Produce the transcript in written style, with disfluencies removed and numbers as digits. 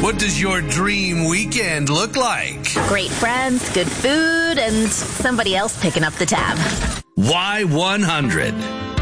What does your dream weekend look like? Great friends, good food, and somebody else picking up the tab. Y100.